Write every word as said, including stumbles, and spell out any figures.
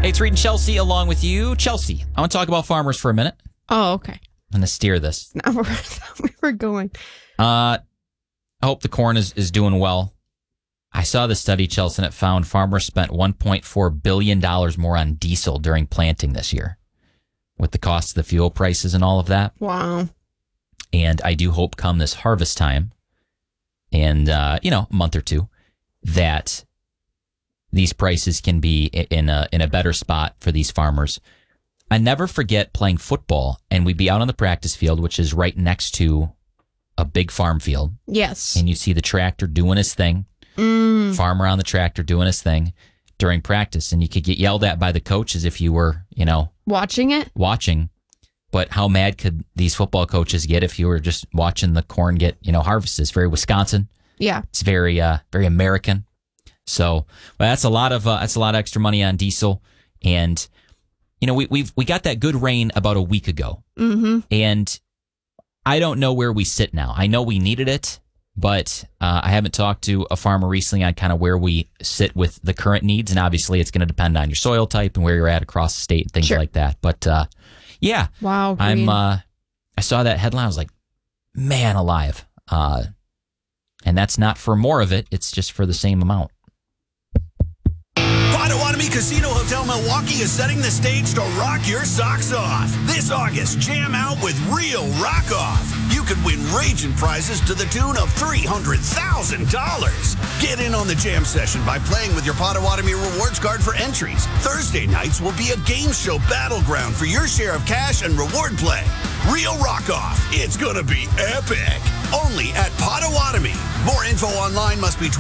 Hey, it's Reed and Chelsea along with you. Chelsea, I want to talk about farmers for a minute. Oh, okay. I'm going to steer this. Now we're, we were going. Uh, I hope the corn is, is doing well. I saw the study, Chelsea, and it found farmers spent one point four billion dollars more on diesel during planting this year with the cost of the fuel prices and all of that. Wow. And I do hope come this harvest time and, uh, you know, a month or two, that these prices can be in a in a better spot for these farmers. I never forget playing football, and we'd be out on the practice field, which is right next to a big farm field. Yes. And you see the tractor doing his thing, mm. farmer on the tractor doing his thing during practice. And you could get yelled at by the coaches if you were, you know, watching it. Watching. But how mad could these football coaches get if you were just watching the corn get, you know, harvested? It's very Wisconsin. Yeah. It's very, uh, very American. So well, that's a lot of uh, that's a lot of extra money on diesel, and you know we we've we got that good rain about a week ago, mm-hmm. and I don't know where we sit now. I know we needed it, but uh, I haven't talked to a farmer recently on kind of where we sit with the current needs, and obviously it's going to depend on your soil type and where you're at across the state and things sure. like that. But uh, yeah, wow, Green. I'm uh, I saw that headline. I was like, man alive, uh, and that's not for more of it. It's just for the same amount. Potawatomi Casino Hotel Milwaukee is setting the stage to rock your socks off. This August, jam out with real rock off. You could win raging prizes to the tune of three hundred thousand dollars. Get in on the jam session by playing with your Potawatomi rewards card for entries. Thursday nights will be a game show battleground for your share of cash and reward play. Real rock off. It's going to be epic. Only at Potawatomi. More info online must be